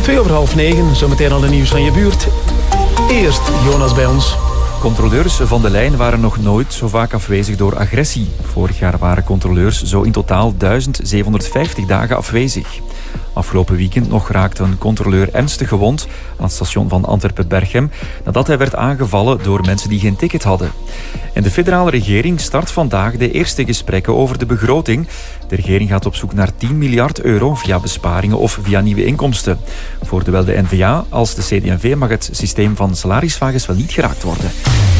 8:02, zometeen al de nieuws van je buurt. Eerst Jonas bij ons. Controleurs van de lijn waren nog nooit zo vaak afwezig door agressie. Vorig jaar waren controleurs zo in totaal 1750 dagen afwezig. Afgelopen weekend nog raakte een controleur ernstig gewond aan het station van Antwerpen-Berchem nadat hij werd aangevallen door mensen die geen ticket hadden. En de federale regering start vandaag de eerste gesprekken over de begroting. De regering gaat op zoek naar 10 miljard euro via besparingen of via nieuwe inkomsten. Voor zowel de N-VA als de CD&V mag het systeem van salariswagens wel niet geraakt worden.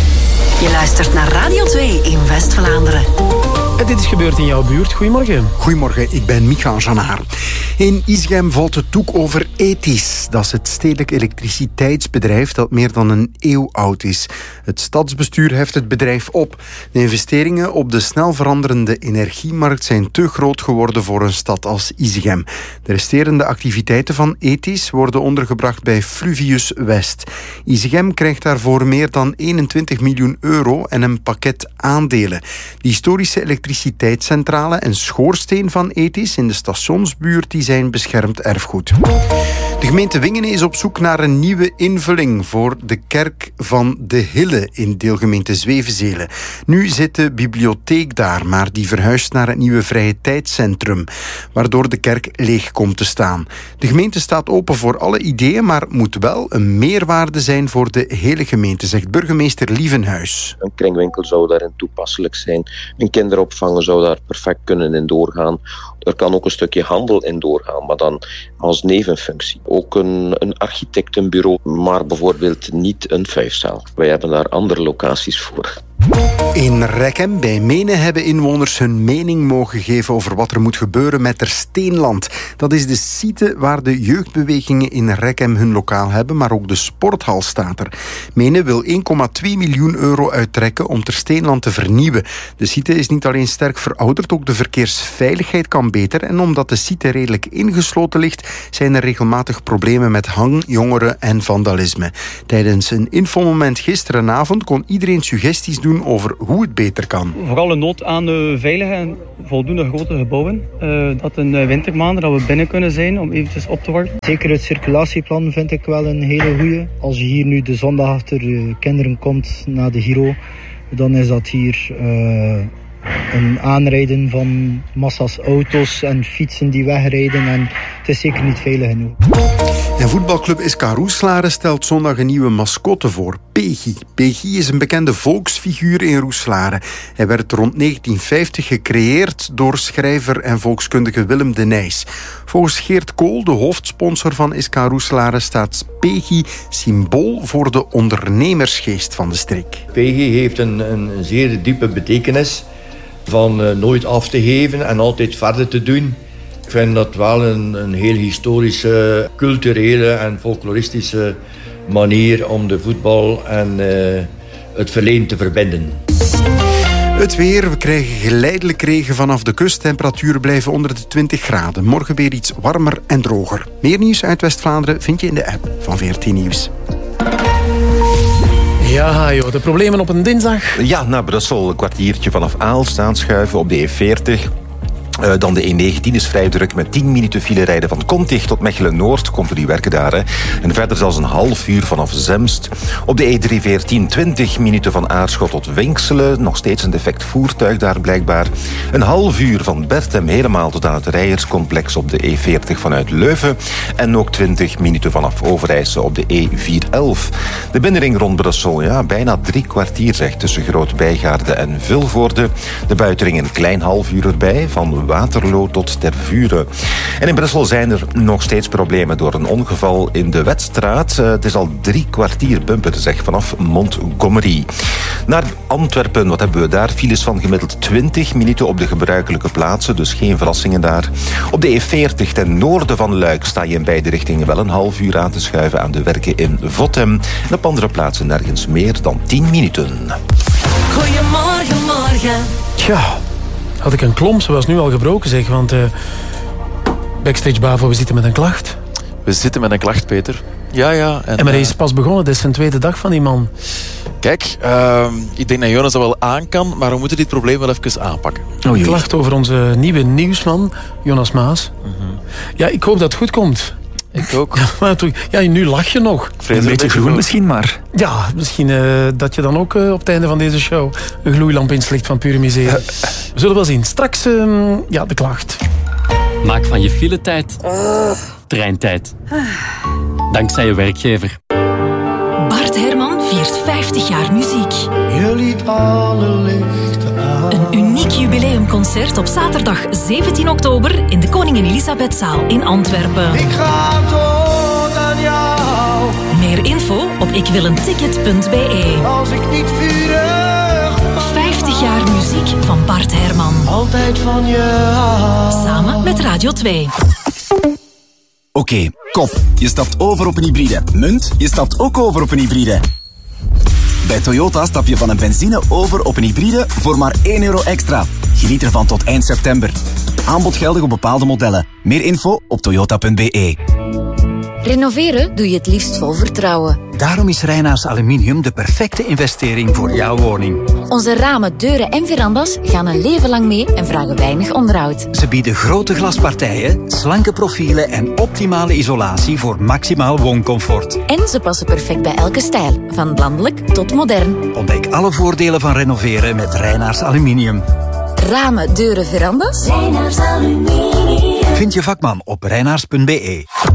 Je luistert naar Radio 2 in West-Vlaanderen. En dit is gebeurd in jouw buurt. Goedemorgen. Goedemorgen, ik ben Micha Janaar. In Isegem valt het doek over Ethis. Dat is het stedelijk elektriciteitsbedrijf dat meer dan een eeuw oud is. Het stadsbestuur heft het bedrijf op. De investeringen op de snel veranderende energiemarkt zijn te groot geworden voor een stad als Isegem. De resterende activiteiten van Ethis worden ondergebracht bij Fluvius West. Isegem krijgt daarvoor meer dan 21 miljoen euro en een pakket aandelen. De historische elektriciteitscentrale en schoorsteen van Ethis in de stationsbuurt die zijn beschermd erfgoed. De gemeente Wingenen is op zoek naar een nieuwe invulling voor de kerk van de Hille in deelgemeente Zwevenzelen. Nu zit de bibliotheek daar, maar die verhuist naar het nieuwe vrije tijdscentrum, waardoor de kerk leeg komt te staan. De gemeente staat open voor alle ideeën, maar moet wel een meerwaarde zijn voor de hele gemeente, zegt burgemeester Lievenhuis. Een kringwinkel zou daarin toepasselijk zijn. Een kinderopvang zou daar perfect kunnen in doorgaan. Er kan ook een stukje handel in doorgaan, maar dan als nevenfunctie. Ook een architectenbureau, maar bijvoorbeeld niet een 5-zaal. Wij hebben daar andere locaties voor. In Rekken bij Menen hebben inwoners hun mening mogen geven over wat er moet gebeuren met Ter Steenland. Dat is de site waar de jeugdbewegingen in Rekken hun lokaal hebben, maar ook de sporthal staat er. Menen wil 1,2 miljoen euro uittrekken om Ter Steenland te vernieuwen. De site is niet alleen sterk verouderd, ook de verkeersveiligheid kan beter. En omdat de site redelijk ingesloten ligt, zijn er regelmatig problemen met hangjongeren en vandalisme. Tijdens een infomoment gisterenavond kon iedereen suggesties doen over hoe het beter kan. Vooral een nood aan veilige en voldoende grote gebouwen. Dat in wintermaanden dat we binnen kunnen zijn om eventjes op te warmen. Zeker het circulatieplan vind ik wel een hele goeie. Als je hier nu de zondag achter de kinderen komt naar de Giro, dan is dat hier een aanrijden van massa's auto's en fietsen die wegrijden en het is zeker niet veilig genoeg. En voetbalclub SK Roeselare stelt zondag een nieuwe mascotte voor, Pegi. Pegi is een bekende volksfiguur in Roeselare. Hij werd rond 1950 gecreëerd door schrijver en volkskundige Willem de Nijs. Volgens Geert Kool, de hoofdsponsor van SK Roeselare, staat Pegi symbool voor de ondernemersgeest van de streek. Pegi heeft een zeer diepe betekenis van nooit af te geven en altijd verder te doen. Ik vind dat wel een heel historische, culturele en folkloristische manier om de voetbal en het verleden te verbinden. Het weer, we krijgen geleidelijk regen vanaf de kust. Temperaturen blijven onder de 20 graden. Morgen weer iets warmer en droger. Meer nieuws uit West-Vlaanderen vind je in de app van VRT Nieuws. Ja, joh, de problemen op een dinsdag. Ja, naar Brussel. Een kwartiertje vanaf Aalst aanschuiven op de E40. Dan de E19 is vrij druk met 10 minuten file rijden van Kontig tot Mechelen-Noord. Komt voor die werken daar. Hè. En verder zelfs een half uur vanaf Zemst. Op de E314 20 minuten van Aarschot tot Winkselen. Nog steeds een defect voertuig daar blijkbaar. Een half uur van Berthem helemaal tot aan het Rijerscomplex op de E40 vanuit Leuven. En ook 20 minuten vanaf Overijse op de E411. De binnenring rond Brussel, ja, bijna 3 kwartier zeg, tussen Groot-Bijgaarde en Vilvoorde. De buitenring een klein half uur erbij, van Waterloo tot Tervuren. En in Brussel zijn er nog steeds problemen door een ongeval in de Wetstraat. Het is al 3 kwartier bumper, zeg, vanaf Montgomery. Naar Antwerpen, wat hebben we daar? Files van gemiddeld 20 minuten op de gebruikelijke plaatsen, dus geen verrassingen daar. Op de E40 ten noorden van Luik sta je in beide richtingen wel een half uur aan te schuiven aan de werken in Vottem. En op andere plaatsen nergens meer dan 10 minuten. Goedemorgen, morgen. Tja, had ik een klomp, ze was nu al gebroken, zeg. Want Backstage Bavo, we zitten met een klacht. We zitten met een klacht, Peter. Ja. En maar hij is pas begonnen, dit is zijn tweede dag van die man. Kijk, ik denk dat Jonas dat wel aan kan, maar we moeten dit probleem wel even aanpakken. Een klacht over onze nieuwe nieuwsman, Jonas Maas. Ja, ik hoop dat het goed komt. Ik ook. Ja, nu lach je nog. Een beetje groen misschien, maar... Ja, misschien dat je dan ook op het einde van deze show een gloeilamp inslikt van pure miserie. We zullen wel zien. Straks de klacht. Maak van je filetijd treintijd. Dankzij je werkgever. Bart Herman viert 50 jaar muziek. Je liet alle lichten aan. Een uniek jubileumconcert op zaterdag 17 oktober in de Koningin Elisabethzaal in Antwerpen. Ik ga dood aan jou. Meer info op ikwilenticket.be. Als ik niet vurig 50 jaar muziek van Bart Herman. Altijd van je hou. Samen met Radio 2. Oké, kop. Je stapt over op een hybride. Munt, je stapt ook over op een hybride. Bij Toyota stap je van een benzine over op een hybride voor maar €1 extra. Geniet ervan tot eind september. Aanbod geldig op bepaalde modellen. Meer info op toyota.be. Renoveren doe je het liefst vol vertrouwen. Daarom is Reinaars Aluminium de perfecte investering voor jouw woning. Onze ramen, deuren en verandas gaan een leven lang mee en vragen weinig onderhoud. Ze bieden grote glaspartijen, slanke profielen en optimale isolatie voor maximaal wooncomfort. En ze passen perfect bij elke stijl, van landelijk tot modern. Ontdek alle voordelen van renoveren met Reinaars Aluminium. Ramen, deuren, verandas? Reinaars Aluminium. Vind je vakman op reinaars.be.